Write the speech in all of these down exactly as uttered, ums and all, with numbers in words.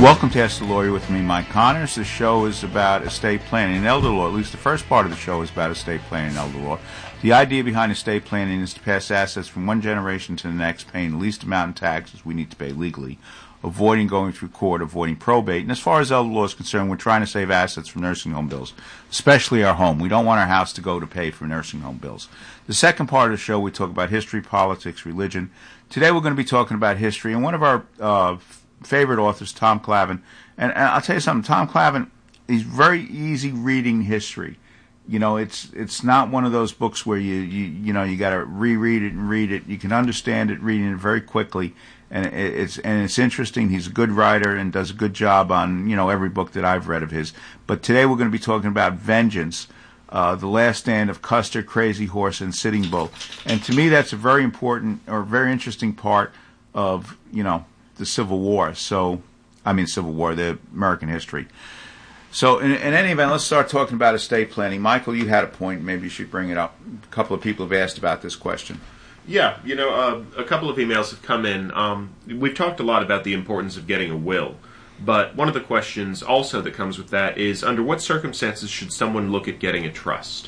Welcome to Ask the Lawyer with me, Mike Connors. The show is about estate planning and elder law. At least the first part of the show is about estate planning and elder law. The idea behind estate planning is to pass assets from one generation to the next, paying the least amount in taxes we need to pay legally, avoiding going through court, avoiding probate. And as far as elder law is concerned, we're trying to save assets from nursing home bills, especially our home. We don't want our house to go to pay for nursing home bills. The second part of the show, we talk about history, politics, religion. Today we're going to be talking about history, and one of our uh, favorite authors, Tom Clavin. And, and I'll tell you something, Tom Clavin, he's very easy reading history. You know, it's it's not one of those books where you you, you know you got to reread it and read it. You can understand it reading it very quickly, and it, it's and it's interesting. He's a good writer and does a good job on you know every book that I've read of his. But today we're going to be talking about Vengeance, uh, The Last Stand of Custer, Crazy Horse, and Sitting Bull. And to me, that's a very important or very interesting part of you know the Civil War. So, I mean Civil War, the American history. So, in, in any event, let's start talking about estate planning. Michael, you had a point. Maybe you should bring it up. A couple of people have asked about this question. Yeah, you know, uh, a couple of emails have come in. Um, we've talked a lot about the importance of getting a will, but one of the questions also that comes with that is, under what circumstances should someone look at getting a trust?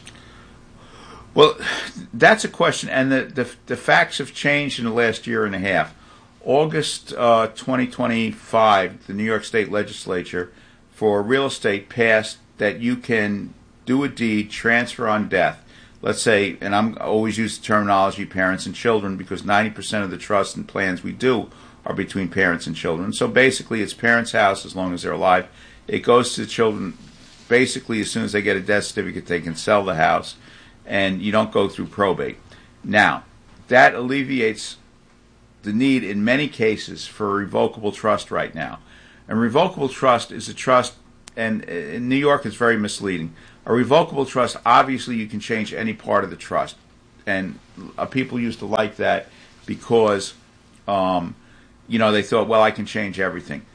Well, that's a question, and the, the, the facts have changed in the last year and a half. August uh, twenty twenty-five, the New York State Legislature for real estate passed that you can do a deed, transfer on death. Let's say, and I'm always use the terminology parents and children because ninety percent of the trusts and plans we do are between parents and children. So basically it's parents' house as long as they're alive. It goes to the children. Basically, as soon as they get a death certificate, they can sell the house, and you don't go through probate. Now, that alleviates the need in many cases for a revocable trust right now. A revocable trust is a trust, and in New York it's very misleading. A revocable trust, obviously you can change any part of the trust. And uh, people used to like that because, um, you know, they thought, well, I can change everything.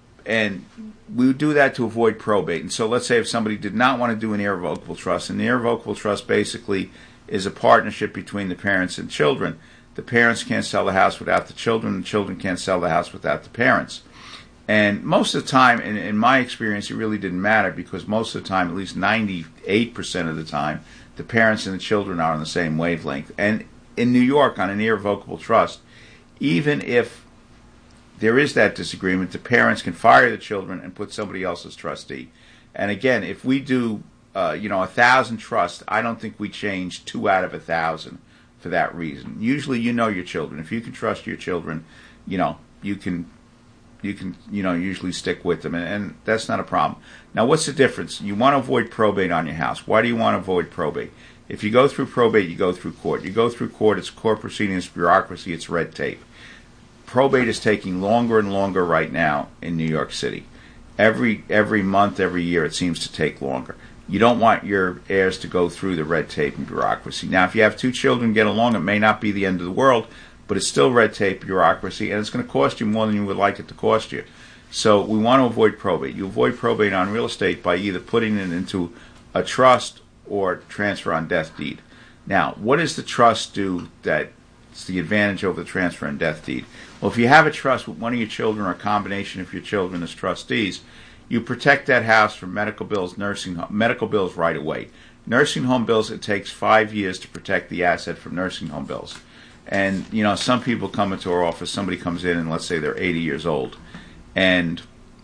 And we would do that to avoid probate. And so let's say if somebody did not want to do an irrevocable trust, and the irrevocable trust basically is a partnership between the parents and children. The parents can't sell the house without the children, and the children can't sell the house without the parents. And most of the time, in, in my experience, it really didn't matter because most of the time, at least ninety-eight percent of the time, the parents and the children are on the same wavelength. And in New York, on an irrevocable trust, even if there is that disagreement, the parents can fire the children and put somebody else as trustee. And again, if we do, uh, you know, a thousand trusts, I don't think we change two out of a thousand for that reason. Usually, you know your children. If you can trust your children, you know, you can... you can, you know, usually stick with them, and, and that's not a problem. Now, what's the difference? You want to avoid probate on your house. Why do you want to avoid probate? If you go through probate, you go through court. You go through court, it's court proceedings, bureaucracy, it's red tape. Probate is taking longer and longer right now in New York City. Every every month, every year, it seems to take longer. You don't want your heirs to go through the red tape and bureaucracy. Now, if you have two children get along, it may not be the end of the world, but it's still red tape, bureaucracy, and it's going to cost you more than you would like it to cost you. So we want to avoid probate. You avoid probate on real estate by either putting it into a trust or transfer on death deed. Now, what does the trust do that's the advantage over the transfer on death deed? Well, if you have a trust with one of your children or a combination of your children as trustees, you protect that house from medical bills, nursing home, medical bills right away. Nursing home bills, it takes five years to protect the asset from nursing home bills. And, you know, some people come into our office, somebody comes in and let's say they're eighty years old. And,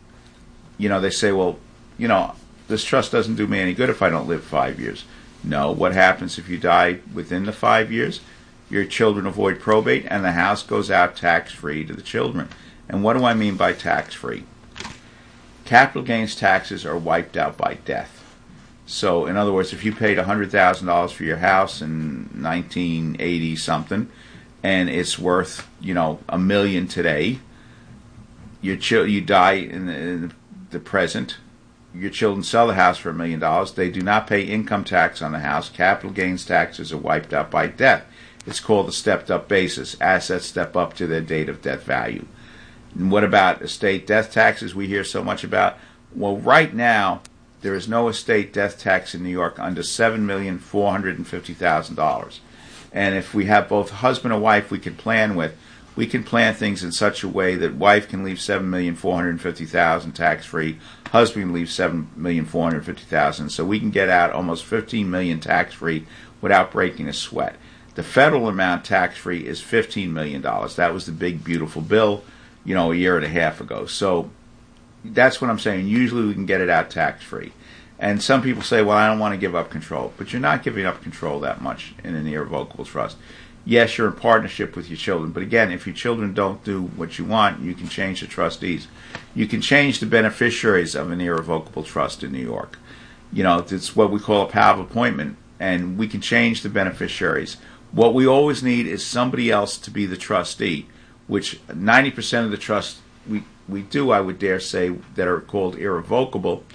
you know, they say, well, you know, this trust doesn't do me any good if I don't live five years. No, what happens if you die within the five years? Your children avoid probate and the house goes out tax-free to the children. And what do I mean by tax-free? Capital gains taxes are wiped out by death. So, in other words, if you paid one hundred thousand dollars for your house in nineteen eighty something, and it's worth, you know, a million today, your ch- you die in the, in the present, your children sell the house for a million dollars, they do not pay income tax on the house, capital gains taxes are wiped out by death. It's called the stepped-up basis. Assets step up to their date of death value. And what about estate death taxes we hear so much about? Well, right now, there is no estate death tax in New York under seven million four hundred fifty thousand dollars. And if we have both husband and wife we can plan with, we can plan things in such a way that wife can leave seven million four hundred fifty thousand tax free, husband leaves seven million four hundred fifty thousand, so we can get out almost fifteen million tax free without breaking a sweat. The federal amount tax free is fifteen million dollars. That was the big beautiful bill, you know, a year and a half ago. So that's what I'm saying. Usually we can get it out tax free. And some people say, well, I don't want to give up control. But you're not giving up control that much in an irrevocable trust. Yes, you're in partnership with your children. But again, if your children don't do what you want, you can change the trustees. You can change the beneficiaries of an irrevocable trust in New York. You know, it's what we call a power of appointment. And we can change the beneficiaries. What we always need is somebody else to be the trustee, which ninety percent of the trusts we, we do, I would dare say, that are called irrevocable,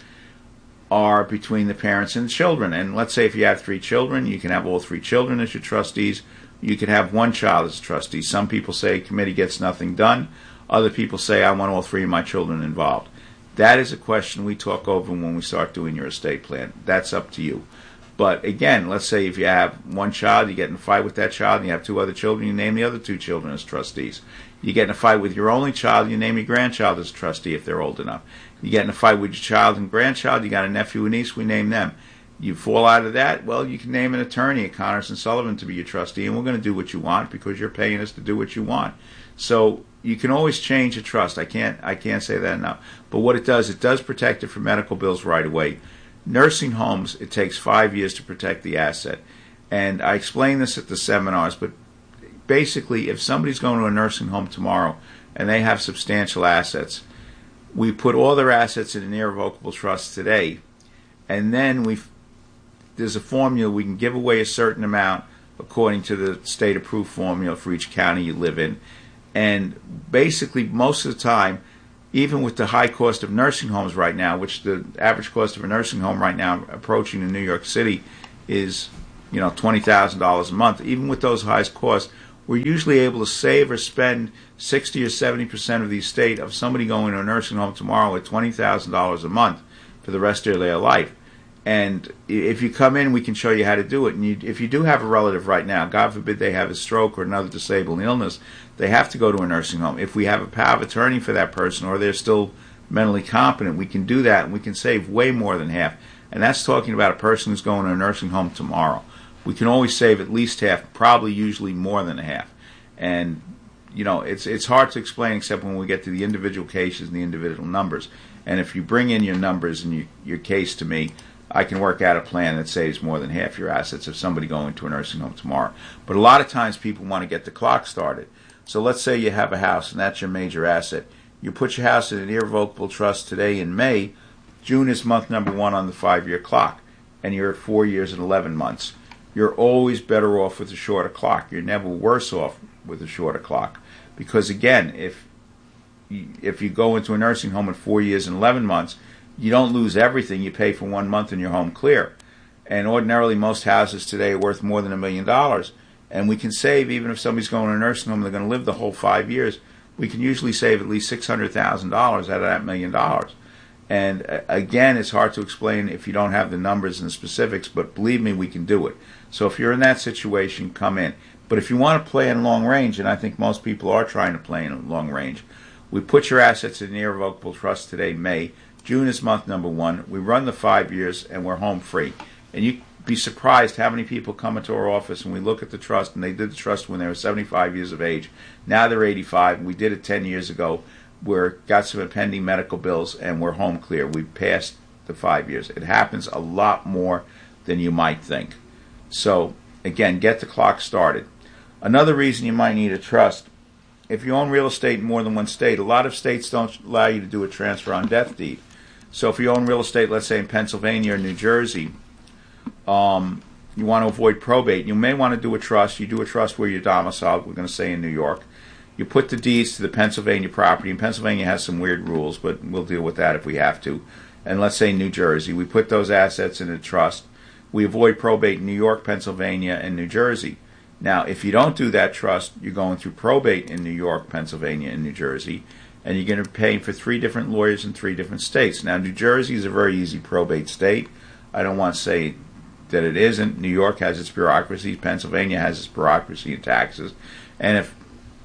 are between the parents and the children. And let's say if you have three children, you can have all three children as your trustees. You can have one child as a trustee. Some people say committee gets nothing done. Other people say I want all three of my children involved. That is a question we talk over when we start doing your estate plan. That's up to you. But again, let's say if you have one child, you get in a fight with that child, and you have two other children, you name the other two children as trustees. You get in a fight with your only child, you name your grandchild as a trustee if they're old enough. You get in a fight with your child and grandchild, you got a nephew and niece, we name them. You fall out of that, well, you can name an attorney at Connors and Sullivan to be your trustee, and we're going to do what you want because you're paying us to do what you want. So you can always change a trust. I can't I can't say that enough. But what it does, it does protect it from medical bills right away. Nursing homes, it takes five years to protect the asset. And I explain this at the seminars, but basically if somebody's going to a nursing home tomorrow and they have substantial assets, we put all their assets in an irrevocable trust today, and then we there's a formula we can give away a certain amount according to the state-approved formula for each county you live in. And basically, most of the time, even with the high cost of nursing homes right now, which the average cost of a nursing home right now approaching in New York City is, you know, twenty thousand dollars a month, even with those high costs, we're usually able to save or spend sixty or seventy percent of the estate of somebody going to a nursing home tomorrow at twenty thousand dollars a month for the rest of their life. And if you come in, we can show you how to do it. And you, if you do have a relative right now, God forbid they have a stroke or another disabling illness, they have to go to a nursing home. If we have a power of attorney for that person or they're still mentally competent, we can do that and we can save way more than half. And that's talking about a person who's going to a nursing home tomorrow. We can always save at least half, probably usually more than a half. And, you know, it's it's hard to explain except when we get to the individual cases and the individual numbers. And if you bring in your numbers and your, your case to me, I can work out a plan that saves more than half your assets of somebody going to a nursing home tomorrow. But a lot of times people want to get the clock started. So let's say you have a house and that's your major asset. You put your house in an irrevocable trust today in May. June is month number one on the five-year clock, and you're at four years and eleven months. You're always better off with a shorter clock. You're never worse off with a shorter clock. Because again, if you, if you go into a nursing home at four years and eleven months, you don't lose everything. You pay for one month and you're home clear. And ordinarily, most houses today are worth more than a million dollars. And we can save, even if somebody's going to a nursing home, they're going to live the whole five years, we can usually save at least six hundred thousand dollars out of that million dollars. And uh, again, it's hard to explain if you don't have the numbers and the specifics, but believe me, we can do it. So if you're in that situation, come in. But if you want to play in long range, and I think most people are trying to play in long range, we put your assets in an irrevocable trust today, May. June is month number one. We run the five years, and we're home free. And you'd be surprised how many people come into our office and we look at the trust, and they did the trust when they were seventy-five years of age. Now they're eighty-five, and we did it ten years ago. We're got some impending medical bills, and we're home clear. We passed the five years. It happens a lot more than you might think. So, again, get the clock started. Another reason you might need a trust, if you own real estate in more than one state, a lot of states don't allow you to do a transfer on death deed. So if you own real estate, let's say in Pennsylvania or New Jersey, um, you want to avoid probate. You may want to do a trust. You do a trust where you're domiciled, we're going to say in New York. You put the deeds to the Pennsylvania property, and Pennsylvania has some weird rules, but we'll deal with that if we have to. And let's say New Jersey. We put those assets in a trust. We avoid probate in New York, Pennsylvania, and New Jersey. Now, if you don't do that trust, you're going through probate in New York, Pennsylvania, and New Jersey, and you're going to be paying for three different lawyers in three different states. Now, New Jersey is a very easy probate state. I don't want to say that it isn't. New York has its bureaucracy. Pennsylvania has its bureaucracy and taxes. And if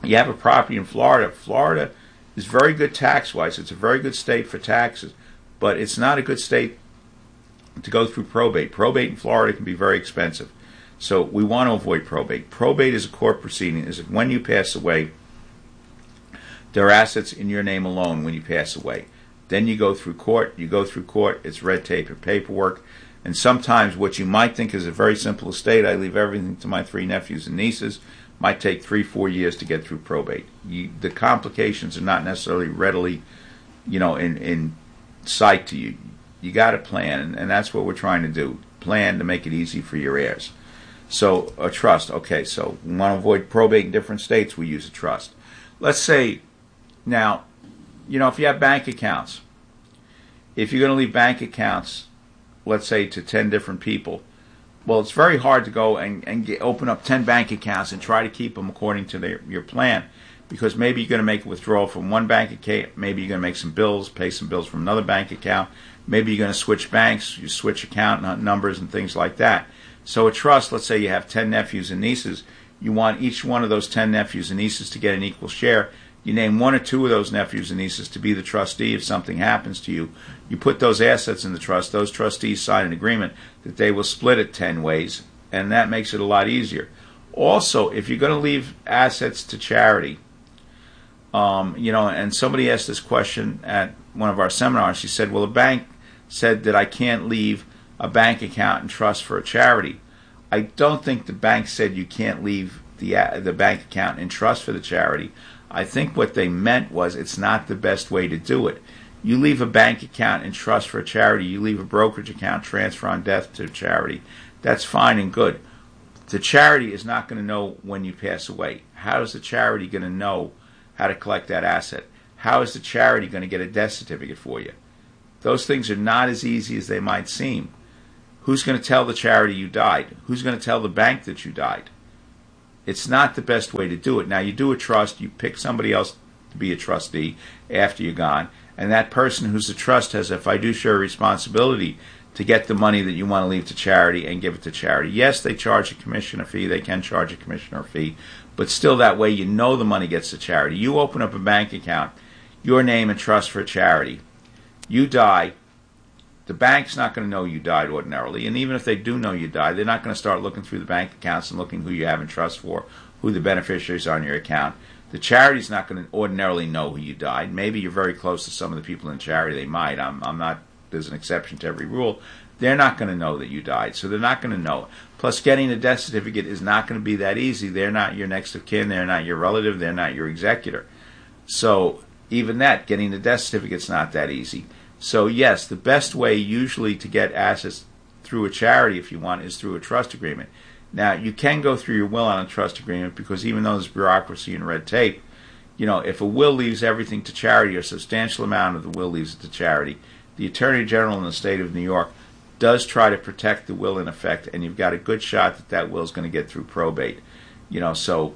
you have a property in Florida. Florida is very good tax-wise. It's a very good state for taxes, but it's not a good state to go through probate. Probate in Florida can be very expensive. So we want to avoid probate. Probate is a court proceeding. Is when you pass away, there are assets in your name alone when you pass away. Then you go through court. You go through court. It's red tape and paperwork. And sometimes what you might think is a very simple estate, I leave everything to my three nephews and nieces, might take three, four years to get through probate. You, the complications are not necessarily readily, you know, in, in sight to you. You got to plan, and, and that's what we're trying to do. Plan to make it easy for your heirs. So a trust, okay, so we want to avoid probate in different states, we use a trust. Let's say, now, you know, if you have bank accounts, if you're going to leave bank accounts, let's say to ten different people, well, it's very hard to go and, and get, open up ten bank accounts and try to keep them according to their, your plan, because maybe you're going to make a withdrawal from one bank account, maybe you're going to make some bills, pay some bills from another bank account, maybe you're going to switch banks, you switch account numbers and things like that. So a trust, let's say you have ten nephews and nieces, you want each one of those ten nephews and nieces to get an equal share. You name one or two of those nephews and nieces to be the trustee if something happens to you. You put those assets in the trust. Those trustees sign an agreement that they will split it ten ways, and that makes it a lot easier. Also, if you're going to leave assets to charity, um, you know, and somebody asked this question at one of our seminars. She said, well, a bank said that I can't leave a bank account and trust for a charity. I don't think the bank said you can't leave the uh, the bank account and trust for the charity. I think what they meant was it's not the best way to do it. You leave a bank account and trust for a charity. You leave a brokerage account, transfer on death to a charity. That's fine and good. The charity is not going to know when you pass away. How is the charity going to know how to collect that asset? How is the charity going to get a death certificate for you? Those things are not as easy as they might seem. Who's going to tell the charity you died? Who's going to tell the bank that you died? It's not the best way to do it. Now, you do a trust, you pick somebody else to be a trustee after you're gone, and that person who's the trust has a fiduciary responsibility to get the money that you want to leave to charity and give it to charity. Yes, they charge a commissioner fee, they can charge a commissioner fee, but still that way you know the money gets to charity. You open up a bank account, your name and trust for a charity. You die, the bank's not going to know you died ordinarily, and even if they do know you died, they're not going to start looking through the bank accounts and looking who you have in trust for, who the beneficiaries are on your account. The charity's not going to ordinarily know who you died. Maybe you're very close to some of the people in charity. They might. I'm, I'm not. There's an exception to every rule. They're not going to know that you died, so they're not going to know. Plus, getting a death certificate is not going to be that easy. They're not your next of kin. They're not your relative. They're not your executor. So even that, getting the death certificate's not that easy. So yes, the best way usually to get assets through a charity, if you want, is through a trust agreement. Now, you can go through your will on a trust agreement because even though there's bureaucracy and red tape, you know, if a will leaves everything to charity or a substantial amount of the will leaves it to charity, the Attorney General in the state of New York does try to protect the will in effect, and you've got a good shot that that will is going to get through probate. You know, so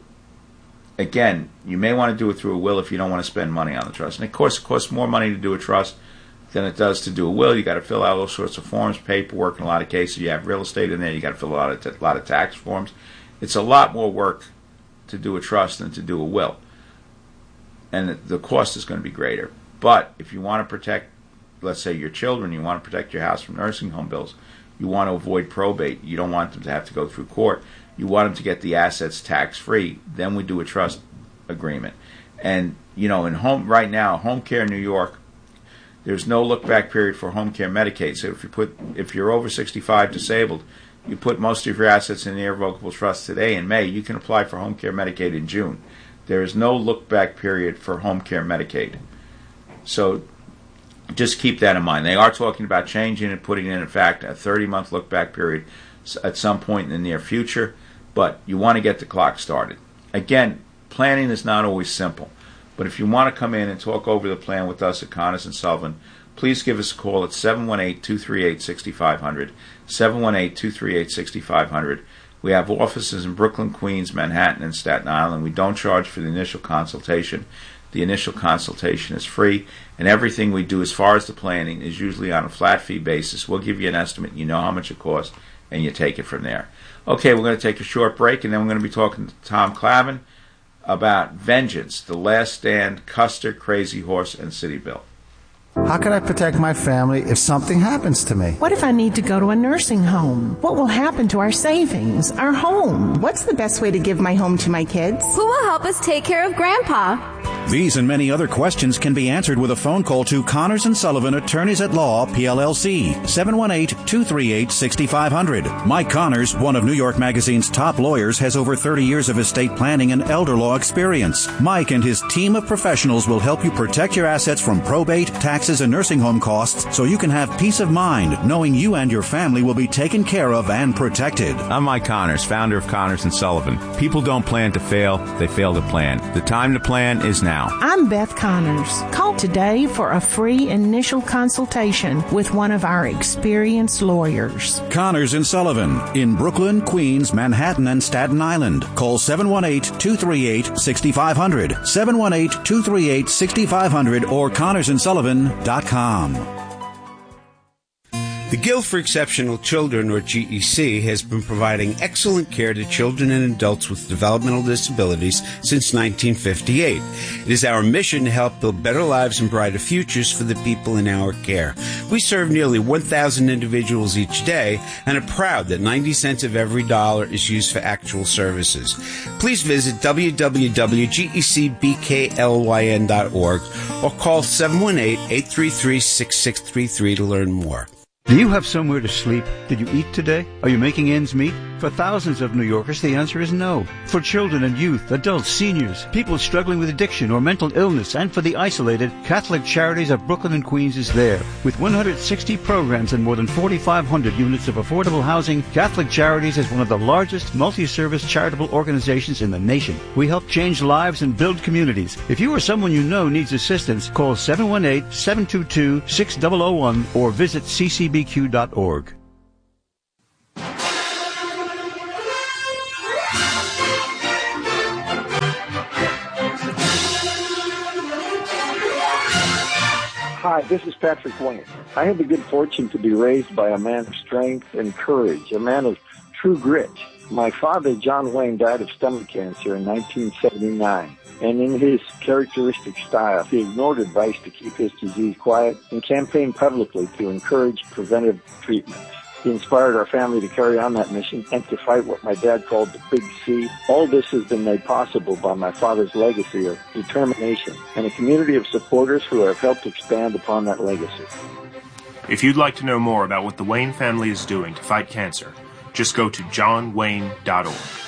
again, you may want to do it through a will if you don't want to spend money on the trust. And of course, it costs more money to do a trust than it does to do a will. You got to fill out all sorts of forms, paperwork. In a lot of cases, you have real estate in there. You got to fill out a lot of, t- lot of tax forms. It's a lot more work to do a trust than to do a will, and the, the cost is going to be greater. But if you want to protect, let's say, your children, you want to protect your house from nursing home bills, you want to avoid probate, you don't want them to have to go through court, you want them to get the assets tax free, then we do a trust agreement. And you know, in home right now, home care in New York, there's no look-back period for home care Medicaid. So if you put, if you're over sixty-five disabled, you put most of your assets in the irrevocable trust today in May, you can apply for home care Medicaid in June. There is no look-back period for home care Medicaid. So just keep that in mind. They are talking about changing and putting in, in fact, a thirty-month look-back period at some point in the near future, but you want to get the clock started. Again, planning is not always simple. But if you want to come in and talk over the plan with us at Connors and Sullivan, please give us a call at seven one eight, two three eight, six five zero zero, seven one eight, two three eight, six five zero zero. We have offices in Brooklyn, Queens, Manhattan, and Staten Island. We don't charge for the initial consultation. The initial consultation is free, and everything we do as far as the planning is usually on a flat fee basis. We'll give you an estimate. You know how much it costs, and you take it from there. Okay, we're going to take a short break, and then we're going to be talking to Tom Clavin. about Vengeance, The Last Stand, Custer, Crazy Horse, and City Bill. How can I protect my family if something happens to me? What if I need to go to a nursing home? What will happen to our savings, our home? What's the best way to give my home to my kids? Who will help us take care of Grandpa? These and many other questions can be answered with a phone call to Connors and Sullivan, Attorneys at Law, P L L C, seven one eight, two three eight, six five zero zero. Mike Connors, one of New York Magazine's top lawyers, has over thirty years of estate planning and elder law experience. Mike and his team of professionals will help you protect your assets from probate, taxes, and nursing home costs so you can have peace of mind knowing you and your family will be taken care of and protected. I'm Mike Connors, founder of Connors and Sullivan. People don't plan to fail, they fail to plan. The time to plan is now. I'm Beth Connors. Call today for a free initial consultation with one of our experienced lawyers. Connors and Sullivan in Brooklyn, Queens, Manhattan, and Staten Island. Call seven one eight, two three eight, six five zero zero, seven one eight, two three eight, six five zero zero, or connors and sullivan dot com. The Guild for Exceptional Children, or G E C, has been providing excellent care to children and adults with developmental disabilities since nineteen fifty-eight. It is our mission to help build better lives and brighter futures for the people in our care. We serve nearly one thousand individuals each day and are proud that ninety cents of every dollar is used for actual services. Please visit w w w dot g e c b k l y n dot org or call seven one eight, eight three three, six six three three to learn more. Do you have somewhere to sleep? Did you eat today? Are you making ends meet? For thousands of New Yorkers, the answer is no. For children and youth, adults, seniors, people struggling with addiction or mental illness, and for the isolated, Catholic Charities of Brooklyn and Queens is there. With one hundred sixty programs and more than forty-five hundred units of affordable housing, Catholic Charities is one of the largest multi-service charitable organizations in the nation. We help change lives and build communities. If you or someone you know needs assistance, call seven one eight, seven two two, six zero zero one or visit c c b q dot org. Hi, this is Patrick Wayne. I had the good fortune to be raised by a man of strength and courage, a man of true grit. My father, John Wayne, died of stomach cancer in nineteen seventy-nine. And in his characteristic style, he ignored advice to keep his disease quiet and campaigned publicly to encourage preventive treatments. He inspired our family to carry on that mission and to fight what my dad called the Big C. All this has been made possible by my father's legacy of determination and a community of supporters who have helped expand upon that legacy. If you'd like to know more about what the Wayne family is doing to fight cancer, just go to john wayne dot org.